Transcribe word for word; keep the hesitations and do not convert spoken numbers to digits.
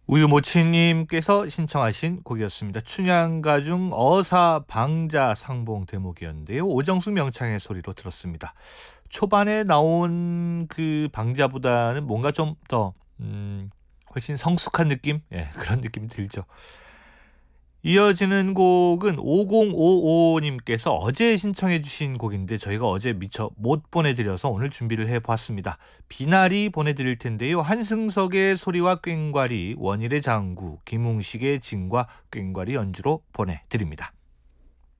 우유모치님께서 신청하신 곡이었습니다. 춘향가 중 어사방자 상봉 대목이었는데요. 오정숙 명창의 소리로 들었습니다. 초반에 나온 그 방자보다는 뭔가 좀 더 음, 훨씬 성숙한 느낌? 예, 그런 느낌이 들죠. 이어지는 곡은 오공오오님께서 어제 신청해 주신 곡인데 저희가 어제 미처 못 보내드려서 오늘 준비를 해봤습니다. 비나리 보내드릴 텐데요. 한승석의 소리와 꽹과리, 원일의 장구, 김웅식의 진과 꽹과리 연주로 보내드립니다.